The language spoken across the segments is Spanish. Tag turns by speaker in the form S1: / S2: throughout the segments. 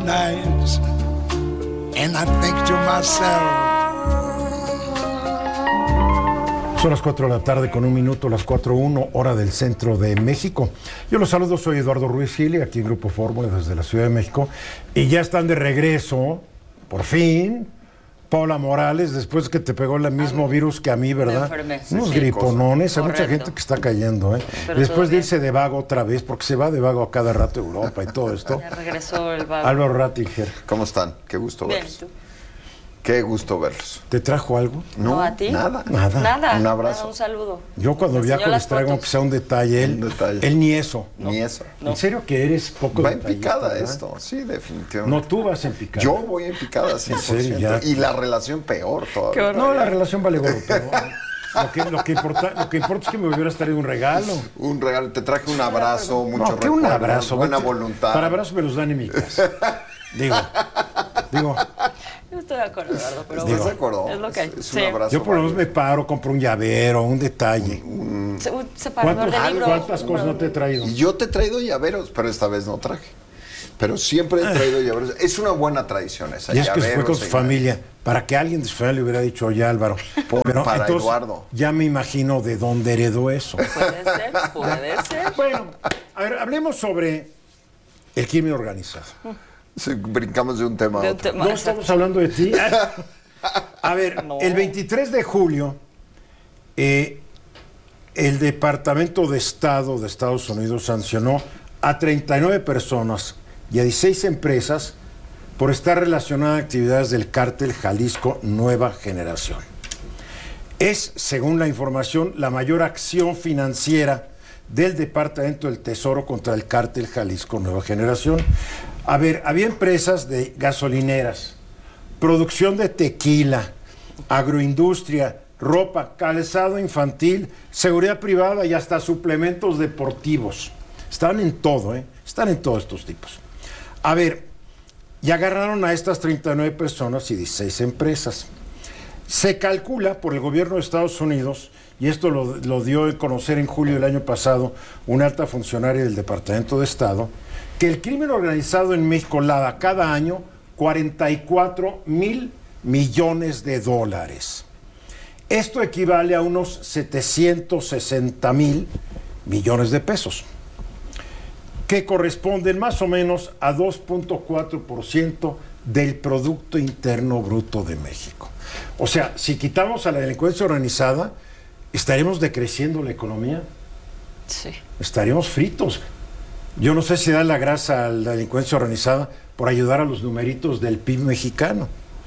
S1: nights, and I think to myself.
S2: Son las 4 de la tarde con 1 minuto, las 4:01, hora del centro de México. Yo los saludo, soy Eduardo Ruiz Gili, aquí en Grupo Fórmula desde la Ciudad de México. Y ya están de regreso, por fin, Paula Morales, después que te pegó el mismo virus que a mí, ¿verdad? Unos griponones, hay mucha gente que está cayendo, ¿eh? Después de irse de vago otra vez, porque se va de vago a cada rato a Europa y todo esto.
S3: Ya regresó el vago.
S2: Álvaro Rattinger.
S4: ¿Cómo están? Qué gusto verlos.
S3: Bien, ¿tú?
S4: Qué gusto verlos.
S2: ¿Te trajo algo?
S3: No, ¿a ti?
S4: Nada.
S3: Nada.
S4: Un abrazo.
S3: Un saludo.
S2: Yo cuando viajo les traigo aunque sea un detalle. Él ni eso.
S4: Ni eso.
S2: ¿En serio que eres poco
S4: Va en
S2: detallista,
S4: picada
S2: ¿verdad?
S4: esto, sí, definitivamente.
S2: No, tú vas en picada.
S4: Yo voy en picada, 100%.
S2: serio, ya.
S4: Y la relación peor todavía.
S2: No, la relación vale gorro, pero lo que importa es que me hubieras traído un regalo.
S4: Un regalo, te traje un abrazo, mucho
S2: No, que un
S4: recuerdo,
S2: abrazo.
S4: buena voluntad.
S2: Para abrazos me los dan en mi casa. Digo.
S3: Yo estoy de acuerdo, Eduardo, pero
S4: ¿Estás
S3: bueno,
S4: de acuerdo?
S3: es lo que hay.
S4: Es un abrazo.
S2: Yo por lo menos me paro, compro un llavero, un detalle.
S3: Un separador de libros.
S2: ¿Cuántas cosas no te he traído?
S4: Y yo te he traído llaveros, pero esta vez no traje. Pero siempre he traído llaveros. Es una buena tradición esa.
S2: Y es que se fue con su
S4: llaveros,
S2: familia. Para que alguien de su familia le hubiera dicho, oye, Álvaro. Pero
S4: para
S2: entonces,
S4: Eduardo.
S2: ya me imagino de dónde heredó eso.
S3: Puede ser.
S2: Bueno, a ver, hablemos sobre el crimen organizado.
S4: Sí, brincamos de un tema a otro.
S2: No estamos hablando de ti. A ver,
S3: No.
S2: el 23 de julio, el Departamento de Estado de Estados Unidos sancionó a 39 personas y a 16 empresas por estar relacionadas a actividades del cártel Jalisco Nueva Generación. Es, según la información, la mayor acción financiera del Departamento del Tesoro contra el cártel Jalisco Nueva Generación. A ver, había empresas de gasolineras, producción de tequila, agroindustria, ropa, calzado infantil, seguridad privada y hasta suplementos deportivos. Están en todo, ¿eh? Están en todos estos tipos. A ver, y agarraron a estas 39 personas y 16 empresas. Se calcula por el gobierno de Estados Unidos, y esto lo dio a conocer en julio del año pasado una alta funcionaria del Departamento de Estado, que el crimen organizado en México lava cada año 44,000 millones de dólares. Esto equivale a unos 760,000 millones de pesos, que corresponden más o menos a 2.4% del Producto Interno Bruto de México. O sea, si quitamos a la delincuencia organizada, ¿estaremos decreciendo la economía?
S3: Sí.
S2: Estaríamos fritos. Yo no sé si da la grasa a la delincuencia organizada por ayudar a los numeritos del PIB mexicano.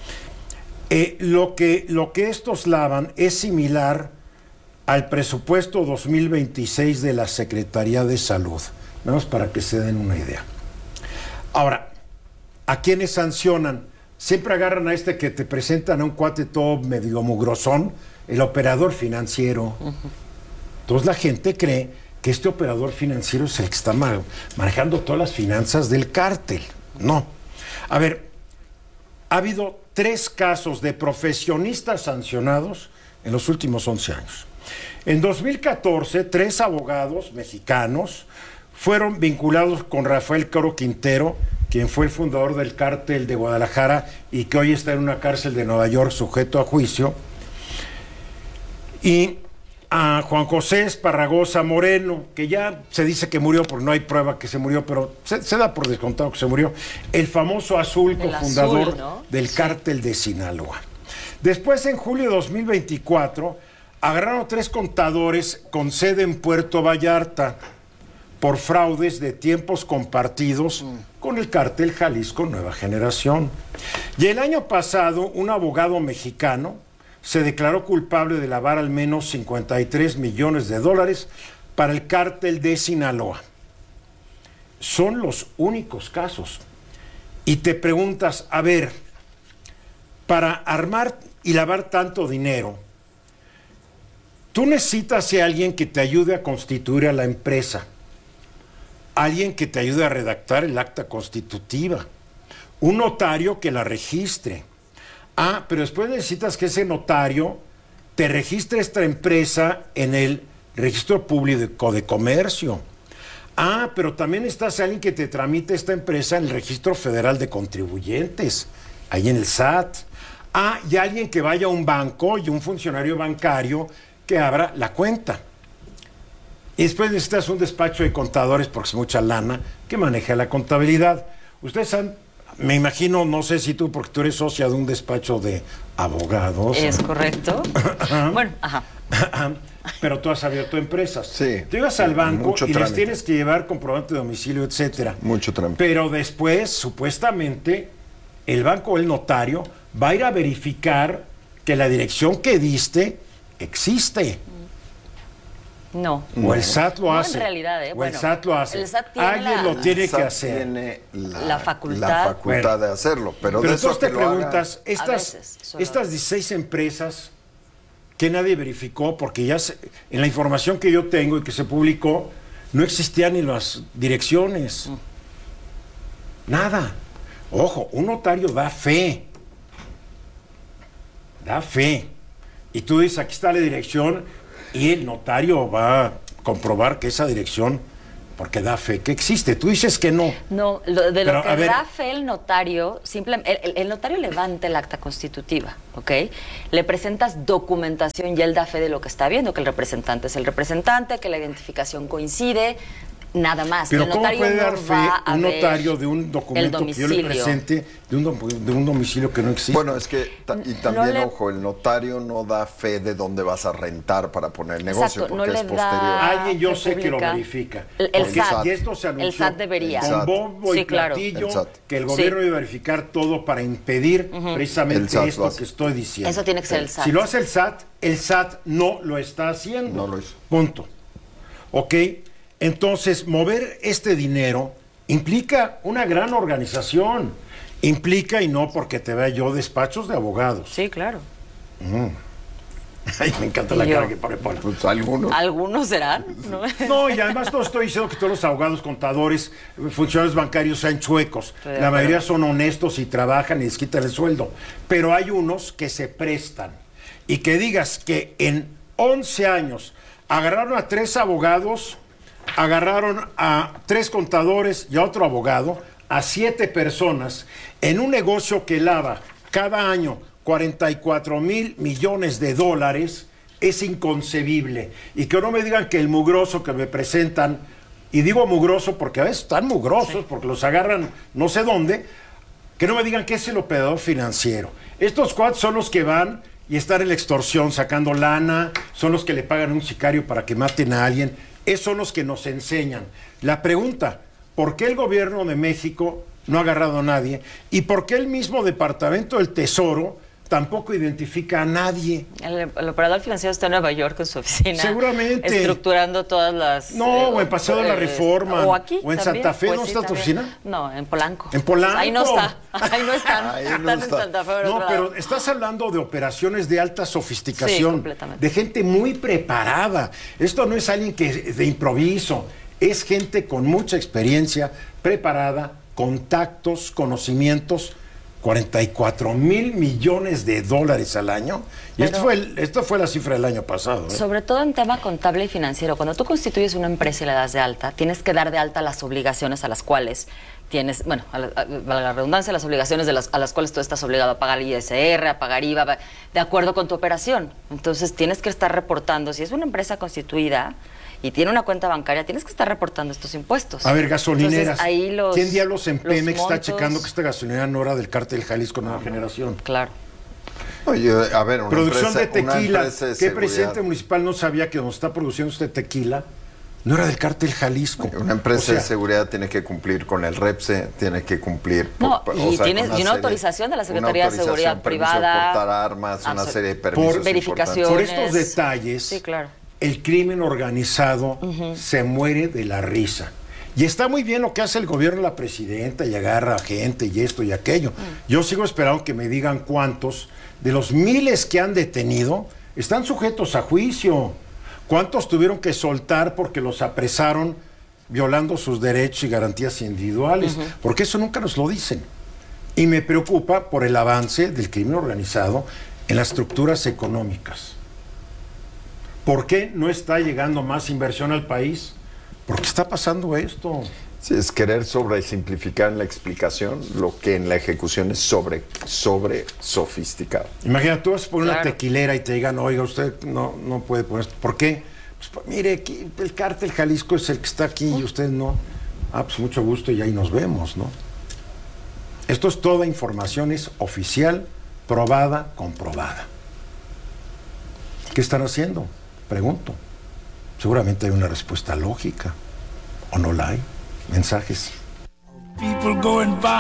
S2: Lo que estos lavan es similar al presupuesto 2026 de la Secretaría de Salud. Nada más para que se den una idea. Ahora, ¿a quiénes sancionan? Siempre agarran a este que te presentan a un cuate todo medio mugrosón, el operador financiero. Entonces la gente cree que este operador financiero es el que está manejando todas las finanzas del cártel. No. A ver, ha habido 3 casos de profesionistas sancionados en los últimos 11 años. En 2014, 3 abogados mexicanos fueron vinculados con Rafael Caro Quintero, quien fue el fundador del cártel de Guadalajara y que hoy está en una cárcel de Nueva York sujeto a juicio, y a Juan José Esparragosa Moreno, que ya se dice que murió, porque no hay prueba que se murió, pero se da por descontado que se murió, el famoso Azul, cofundador
S3: Azul, ¿no?
S2: del cártel de Sinaloa. Después, en julio de 2024, agarraron 3 contadores con sede en Puerto Vallarta por fraudes de tiempos compartidos con el cártel Jalisco Nueva Generación. Y el año pasado, un abogado mexicano se declaró culpable de lavar al menos 53 millones de dólares para el cártel de Sinaloa. Son los únicos casos. Y te preguntas, a ver, para armar y lavar tanto dinero, tú necesitas a alguien que te ayude a constituir a la empresa, alguien que te ayude a redactar el acta constitutiva, un notario que la registre. Pero después necesitas que ese notario te registre esta empresa en el registro público de comercio. Ah, pero también estás alguien que te tramite esta empresa en el Registro Federal de Contribuyentes, ahí en el SAT. Ah, y alguien que vaya a un banco y un funcionario bancario que abra la cuenta. Y después necesitas un despacho de contadores, porque es mucha lana, que maneja la contabilidad. Ustedes han, me imagino, no sé si tú, porque tú eres socia de un despacho de abogados.
S3: Es correcto. Bueno, ajá.
S2: Pero tú has abierto empresas.
S4: Sí.
S2: Tú ibas al banco
S4: Mucho
S2: y les
S4: trámite.
S2: tienes que llevar comprobante de domicilio, etcétera.
S4: Mucho trámite.
S2: Pero después, supuestamente, el banco o el notario va a ir a verificar que la dirección que diste existe.
S3: No.
S2: O el SAT lo
S3: No,
S2: hace.
S3: en realidad,
S2: o el
S3: bueno,
S2: SAT lo hace.
S3: el SAT tiene
S2: Alguien
S3: la-
S2: lo tiene
S4: El
S2: que
S4: SAT
S2: hacer.
S4: tiene
S3: La facultad.
S4: la facultad
S2: Bueno.
S4: de hacerlo, pero de
S2: Pero
S4: eso
S2: entonces
S4: que
S2: te
S4: lo haga-
S2: preguntas,
S3: veces, solo
S2: estas 16 empresas que nadie verificó, porque ya en la información que yo tengo y que se publicó, no existían ni las direcciones. Nada. Ojo, un notario da fe. Da fe. Y tú dices, aquí está la dirección, y el notario va a comprobar que esa dirección, porque da fe que existe. Tú dices que no.
S3: No, de
S2: Pero,
S3: lo que
S2: a ver.
S3: da fe el notario, el notario levanta el acta constitutiva, ¿ok? Le presentas documentación y él da fe de lo que está viendo, que el representante es el representante, que la identificación coincide, nada más.
S2: Pero
S3: el
S2: ¿cómo
S3: notario
S2: puede
S3: no
S2: dar fe
S3: va a
S2: un
S3: ver
S2: notario de un documento que yo le
S3: domicilio.
S2: presente de un domicilio que no existe?
S4: Bueno, es que y también,
S3: le-
S4: ojo, el notario no da fe de dónde vas a rentar para poner el negocio,
S3: Exacto, no
S4: porque
S3: le
S4: es posterior.
S3: da-
S2: Alguien yo
S3: se
S2: sé que lo
S3: publica.
S2: verifica.
S3: El
S2: Porque
S3: SAT.
S2: y esto se anunció
S3: El SAT debería.
S2: con
S4: El SAT.
S2: bombo y
S3: Sí, claro.
S2: platillo,
S4: El SAT.
S2: que el gobierno
S3: Sí.
S2: iba a verificar todo para impedir
S4: El
S2: precisamente
S4: SAT lo
S2: esto
S4: hace.
S2: que estoy diciendo.
S3: Eso tiene que ser el SAT.
S2: Si lo hace el SAT no lo está haciendo.
S4: No lo hizo.
S2: Punto. ¿Ok? Entonces, mover este dinero implica una gran organización. Implica, y no porque te vea yo, despachos de abogados.
S3: Sí, claro.
S2: Ay, me encanta
S3: Y
S2: la
S3: yo.
S2: cara que pone Pola.
S4: Pues algunos.
S3: Algunos serán, ¿no?
S2: No, y además no estoy diciendo que todos los abogados, contadores, funcionarios bancarios sean chuecos.
S3: Estoy de
S2: La mayoría
S3: acuerdo.
S2: son honestos y trabajan y les quitan el sueldo. Pero hay unos que se prestan. Y que digas que en 11 años agarraron a 3 abogados, agarraron a 3 contadores y a otro abogado, a 7 personas, en un negocio que lava cada año 44 mil millones de dólares, es inconcebible. Y que no me digan que el mugroso que me presentan, y digo mugroso porque a veces están mugrosos, porque los agarran no sé dónde, que no me digan que es el operador financiero. Estos cuates son los que van y están en la extorsión, sacando lana, son los que le pagan a un sicario para que maten a alguien, esos son los que nos enseñan. La pregunta, ¿por qué el gobierno de México no ha agarrado a nadie? ¿Y por qué el mismo Departamento del Tesoro tampoco identifica a nadie?
S3: El operador financiero está en Nueva York en su oficina.
S2: Seguramente.
S3: Estructurando todas las...
S2: No, o en Paseo de la Reforma,
S3: O aquí
S2: o en
S3: también,
S2: Santa Fe,
S3: pues
S2: ¿no
S3: sí,
S2: está tu
S3: también.
S2: oficina?
S3: No, en Polanco.
S2: ¿En Polanco?
S3: Ahí no está. Ahí no están.
S4: Ahí no
S3: Están
S4: está.
S3: en Santa Fe. en
S2: No,
S3: otro
S2: pero
S3: lado.
S2: estás hablando de operaciones de alta
S3: Sí,
S2: sofisticación,
S3: completamente.
S2: de gente muy preparada. Esto no es alguien que de improviso, es gente con mucha experiencia, preparada, contactos, conocimientos. 44 mil millones de dólares al año. Y esto fue la cifra del año pasado. ¿eh?
S3: Sobre todo en tema contable y financiero, cuando tú constituyes una empresa y la das de alta, tienes que dar de alta las obligaciones a las cuales tienes, bueno, valga la redundancia, las obligaciones a las cuales tú estás obligado a pagar ISR, a pagar IVA, de acuerdo con tu operación. Entonces tienes que estar reportando, si es una empresa constituida y tiene una cuenta bancaria, tienes que estar reportando estos impuestos.
S2: A ver, gasolineras.
S3: Entonces, ahí
S2: ¿Quién diablos en
S3: los
S2: Pemex está
S3: montos-
S2: checando que esta gasolinera no era del cártel Jalisco Nueva Generación?
S3: Claro.
S4: Oye, a ver, una
S2: Producción
S4: empresa,
S2: de
S4: una
S2: tequila.
S4: empresa de
S2: ¿Qué
S4: seguridad.
S2: presidente municipal no sabía que donde está produciendo usted tequila no era del cártel Jalisco?
S4: Una empresa
S2: O sea,
S4: de seguridad tiene que cumplir con el REPSE, tiene que cumplir...
S3: No, y
S4: con
S3: tienes- y una autorización de la Secretaría de Seguridad
S4: permiso
S3: Privada.
S4: de portar armas, una serie de permisos
S2: Por
S3: verificación.
S2: Por
S4: importantes.
S2: estos detalles,
S3: Sí, claro.
S2: el crimen organizado se muere de la risa. Y está muy bien lo que hace el gobierno de la presidenta y agarra a gente y esto y aquello. Yo sigo esperando que me digan cuántos de los miles que han detenido están sujetos a juicio. ¿Cuántos tuvieron que soltar porque los apresaron violando sus derechos y garantías individuales? Porque eso nunca nos lo dicen. Y me preocupa por el avance del crimen organizado en las estructuras económicas. ¿Por qué no está llegando más inversión al país? ¿Por qué está pasando esto?
S4: Sí, es querer sobresimplificar en la explicación lo que en la ejecución es sobre sofisticado.
S2: Imagina, tú vas a poner una
S3: Claro.
S2: tequilera y te digan, oiga, usted no puede poner esto. ¿Por qué? Pues, mire, aquí, el cártel Jalisco es el que está aquí y usted no. Ah, pues mucho gusto y ahí nos vemos, ¿no? Esto es toda información, es oficial, probada, comprobada. ¿Qué están haciendo? Pregunto. Seguramente hay una respuesta lógica. ¿O no la hay? Mensajes.
S1: People going by.